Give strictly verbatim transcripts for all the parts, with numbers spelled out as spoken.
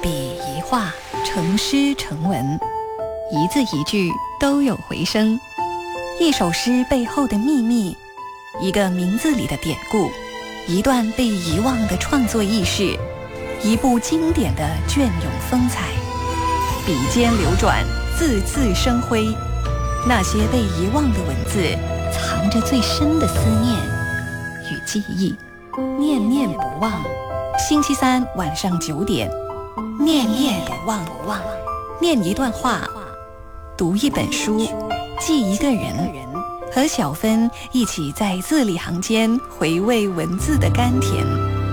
笔一画，成诗成文，一字一句都有回声。一首诗背后的秘密，一个名字里的典故，一段被遗忘的创作轶事，一部经典的隽永风采。笔尖流转，字字生辉。那些被遗忘的文字，藏着最深的思念与记忆，念念不忘。星期三晚上九点，念念不忘，念一段话，读一本书，记一个人，和小芬一起在字里行间回味文字的甘甜。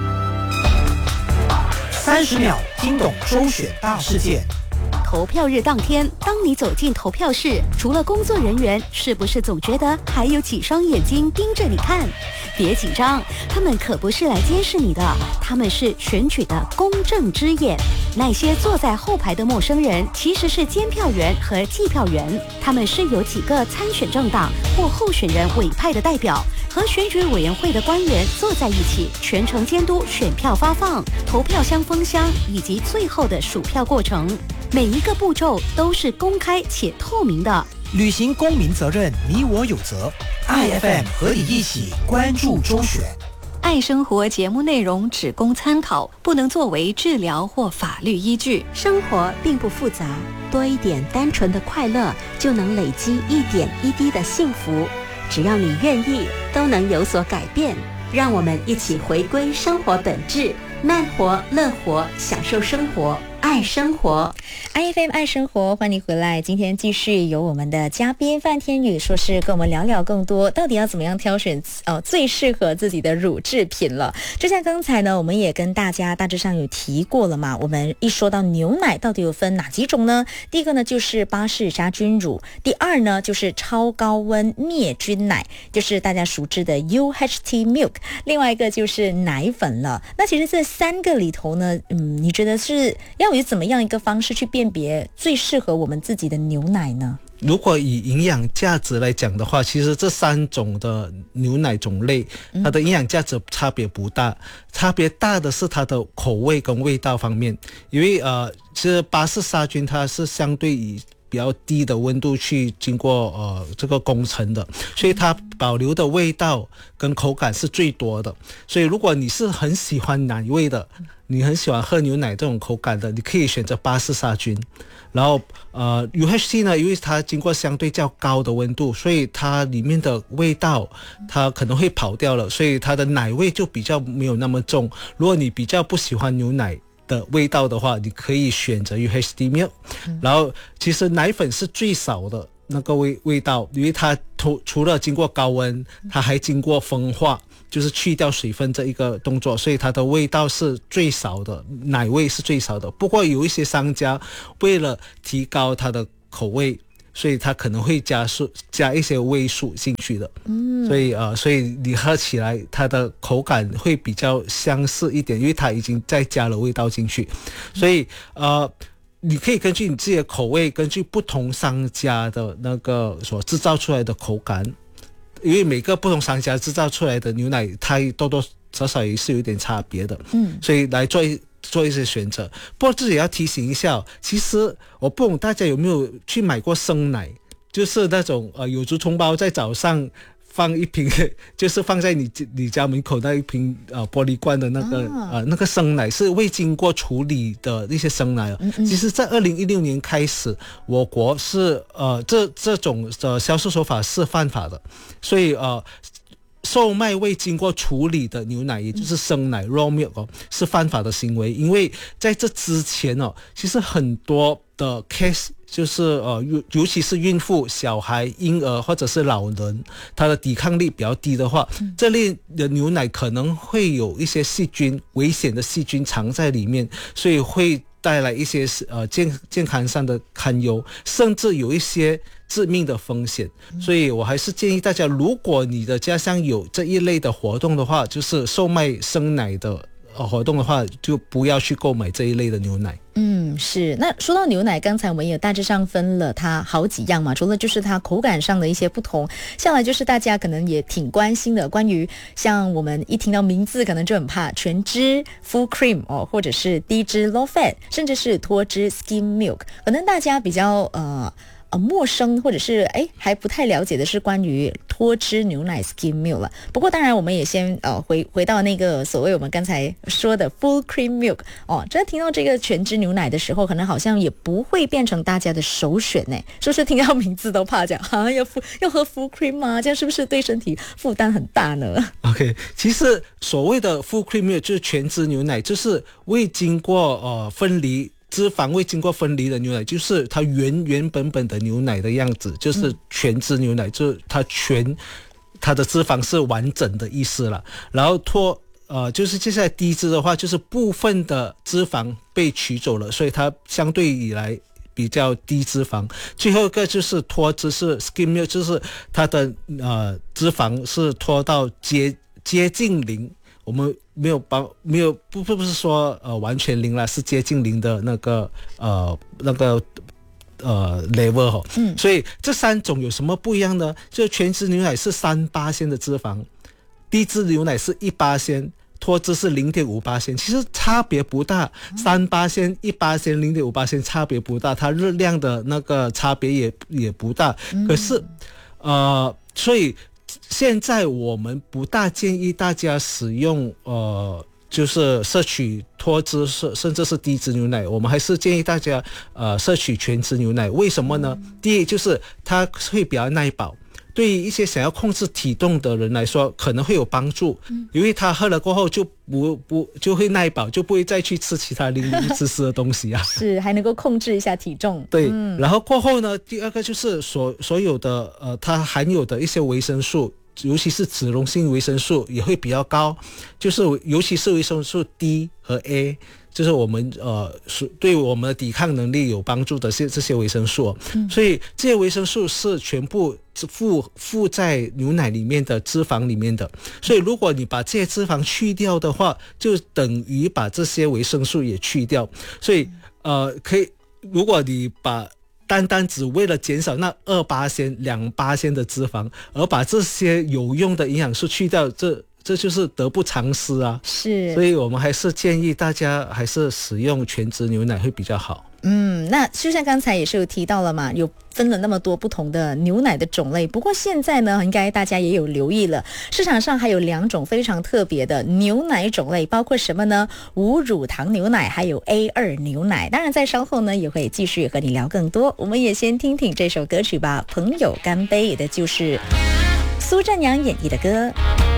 三十秒听懂周选大事件。 投票日当天，当你走进投票室，除了工作人员，是不是总觉得还有几双眼睛盯着你看？别紧张，他们可不是来监视你的，他们是选举的公正之眼。那些坐在后排的陌生人，其实是监票员和计票员，他们是由几个参选政党或候选人委派的代表，和选举委员会的官员坐在一起，全程监督选票发放、投票箱封箱以及最后的数票过程。每一个步骤都是公开且透明的。 履行公民责任，你我有责。I F M 和你一起关注周选。 爱生活节目内容只供参考，不能作为治疗或法律依据。 生活并不复杂，多一点单纯的快乐，就能累积一点一滴的幸福。只要你愿意，都能有所改变。让我们一起回归生活本质，慢活、乐活，享受生活。爱生活 I F M 爱生活，欢迎回来。今天继续有我们的嘉宾范天宇硕士跟我们聊聊更多到底要怎么样挑选呃最适合自己的乳制品了。就像刚才呢我们也跟大家大致上有提过了嘛，我们一说到牛奶到底有分哪几种呢？第一个呢就是巴氏杀菌乳，第二呢就是超高温灭菌奶，就是大家熟知的 U H T milk， 另外一个就是奶粉了。那其实这三个里头呢，嗯，你觉得是要有怎么样一个方式去辨别最适合我们自己的牛奶呢？ 如果以营养价值来讲的话，其实这三种的牛奶种类，它的营养价值差别不大，差别大的是它的口味跟味道方面。因为呃，其实巴氏杀菌它是相对以比较低的温度去经过呃这个工程的，所以它保留的味道跟口感是最多的。所以如果你是很喜欢奶味的，你很喜欢喝牛奶这种口感的，你可以选择巴氏杀菌。然后呃 U H T 呢，因为它经过相对较高的温度，所以它里面的味道它可能会跑掉了，所以它的奶味就比较没有那么重。如果你比较不喜欢牛奶的味道的话，你可以选择 U H T milk。然后其实奶粉是最少的那个味味道，因为它除了经过高温，它还经过风化，就是去掉水分这一个动作，所以它的味道是最少的，奶味是最少的。不过有一些商家为了提高它的口味，所以它可能会加素加一些味素进去的，嗯，所以呃，所以你喝起来它的口感会比较相似一点，因为它已经再加了味道进去，所以呃。你可以根据你自己的口味，根据不同商家的那个所制造出来的口感，因为每个不同商家制造出来的牛奶，它多多少少也是有点差别的，嗯，所以来做一做一些选择。不过自己要提醒一下，其实我不懂大家有没有去买过生奶，就是那种呃有竹葱包在早上放一瓶，就是放在你你家门口那一瓶呃玻璃罐的那个、啊、呃那个生奶是未经过处理的那些生奶。嗯嗯，其实在二零一六年开始，我国是呃这这种的销售手法是犯法的，所以呃售卖未经过处理的牛奶，也就是生奶 raw milk 哦，是犯法的行为。因为在这之前哦，其实很多的 case 就是呃，尤其是孕妇、小孩、婴儿或者是老人，他的抵抗力比较低的话，嗯、这类的牛奶可能会有一些细菌，危险的细菌藏在里面，所以会带来一些呃健健康上的堪忧，甚至有一些致命的风险。所以我还是建议大家，如果你的家乡有这一类的活动的话，就是售卖生奶的呃活动的话，就不要去购买这一类的牛奶。 嗯，是。那说到牛奶，刚才我们也大致上分了它好几样嘛，除了就是它口感上的一些不同，下来就是大家可能也挺关心的，关于像我们一听到名字可能就很怕全脂 full cream 哦，或者是低脂 low fat， 甚至是脱脂 skim milk， 可能大家比较呃呃陌生或者是哎还不太了解的是关于脱脂牛奶 skim milk 了。不过当然我们也先呃回回到那个所谓我们刚才说的 full cream milk 哦，这听到这个全脂牛奶的时候，可能好像也不会变成大家的首选呢，是不是？听到名字都怕讲啊，要要喝 full cream 吗？这样是不是对身体负担很大呢 ？OK， 其实所谓的 full cream milk 就是全脂牛奶，就是未经过呃分离。脂肪未经过分离的牛奶，就是它原原本本的牛奶的样子，就是全脂牛奶，嗯、就是它全它的脂肪是完整的意思了。然后脱呃，就是接下来低脂的话，就是部分的脂肪被取走了，所以它相对以来比较低脂肪。最后一个就是脱脂是 skim milk， 就是它的呃脂肪是脱到接接近零。我们没有帮没有不不不是说呃完全零了，是接近零的那个呃那个呃 level 哦。嗯，所以这三种有什么不一样呢？就全脂牛奶是三八仙的脂肪，低脂牛奶是一八仙，脱脂是零点五八仙，其实差别不大，三八仙、一八仙、零点五八仙差别不大，它热量的那个差别也也不大。可是呃，所以。现在我们不大建议大家使用呃，就是摄取脱脂甚甚至是低脂牛奶，我们还是建议大家呃摄取全脂牛奶。为什么呢？嗯、第一就是它会比较耐饱，对于一些想要控制体重的人来说可能会有帮助，嗯、因为他喝了过后就不不就会耐饱，就不会再去吃其他零零湿湿的东西啊。 是，还能够控制一下体重。 对，嗯、然后过后呢，第二个就是所所有的呃它含有的一些维生素。尤其是脂溶性维生素也会比较高，就是尤其是维生素 D 和 A， 就是我们呃对我们的抵抗能力有帮助的这这些维生素，嗯、所以这些维生素是全部附附在牛奶里面的脂肪里面的，所以如果你把这些脂肪去掉的话，就等于把这些维生素也去掉，所以呃可以，如果你把单单只为了减少那二八仙、两八仙的脂肪，而把这些有用的营养素去掉，这这就是得不偿失啊！ 是， 所以我们还是建议大家还是使用全脂牛奶会比较好。 嗯，那就像刚才也是有提到了嘛，有分了那么多不同的牛奶的种类。不过现在呢，应该大家也有留意了，市场上还有两种非常特别的牛奶种类，包括什么呢？无乳糖牛奶，还有 A 二 牛奶。当然，在稍后呢也会继续和你聊更多。我们也先听听这首歌曲吧，《朋友干杯》的就是苏振阳演绎的歌。